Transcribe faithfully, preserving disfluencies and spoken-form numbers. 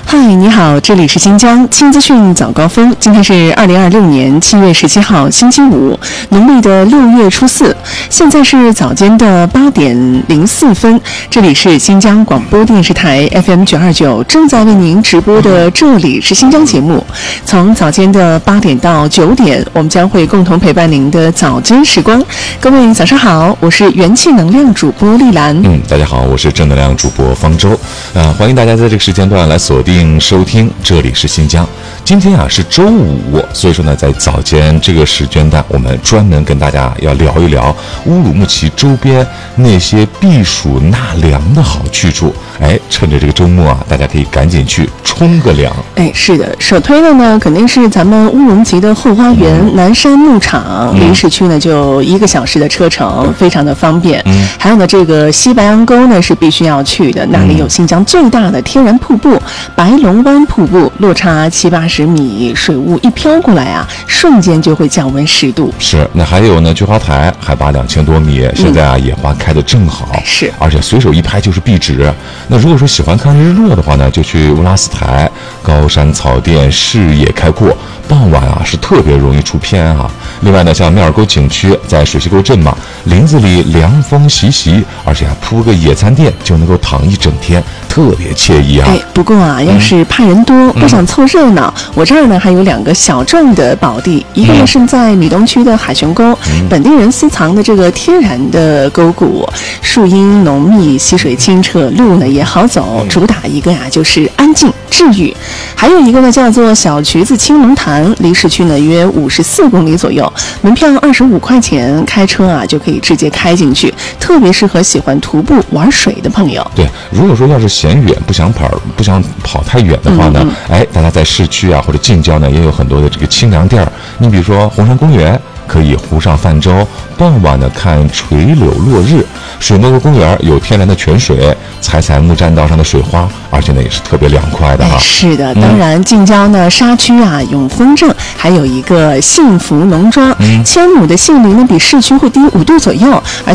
嗨，你好，这里是新疆轻资讯早高峰。今天是二零二六年七月十七号，星期五，农历的六月初四。现在是早间的八点零四分，这里是新疆广播电视台 F M 九二九正在为您直播的这里是新疆节目。从早间的八点到九点，我们将会共同陪伴您的早间时光。各位早上好，我是元气能量主播丽兰。 嗯，大家好，我是正能量主播方舟。呃，欢迎大家在这个时间段来锁定收听，这里是新疆。今天啊是周五，所以说呢，在早间这个时间段，我们专门跟大家要聊一聊乌鲁木齐周边那些避暑纳凉的好去处。哎，趁着这个周末啊，大家可以赶紧去冲个凉。 哎，是的，首推的呢肯定是咱们乌鲁木齐的后花园、嗯、南山牧场，离、嗯、市区呢就一个小时的车程，嗯、非常的方便。嗯，还有呢，这个西白杨沟呢是必须要去的，那里有新疆最大的天然瀑布白龙湾瀑布，落差七八十米，水雾一飘过来啊，瞬间就会降温十度。 是，那还有呢，菊花台海拔两千多米，现在啊、嗯、野花开得正好， 是， 而且随手一拍就是壁纸。那如果说喜欢看日落的话呢，就去乌拉斯台，高山草甸，视野开阔，傍晚啊是特别容易出片啊。另外呢，像庙儿沟景区在水西沟镇嘛，林子里凉风习习，而且啊铺个野餐垫就能够躺一整天，特别惬意啊。 哎，不过啊，要是怕人多、嗯、不想凑热闹、嗯，我这儿呢还有两个小众的宝地，一个呢是在米东区的海旋沟、嗯，本地人私藏的这个天然的沟谷，树荫浓密，溪水清澈，路呢也好走，嗯、主打一个呀、啊、就是安静治愈。还有一个呢叫做小渠子青龙潭，离市区呢约五十四公里左右，门票二十五块钱，开车啊就可以直接开进去，特别适合喜欢徒步玩水的朋友。 对，如果说要是嫌远，不想跑不想跑太远的话呢，嗯嗯哎，大家在市区啊或者近郊呢也有很多的这个清凉地儿，你比如说红山公园。可以湖上泛舟，傍晚呢看垂柳落日。水墨沟公园有天然的泉水，采采木栈道上的水花，而且呢也是特别凉快的哈、啊哎。 是的，当然、嗯、近郊呢沙区啊永丰镇还有一个幸福农庄，嗯、千亩的杏林呢比市区会低五度左右，而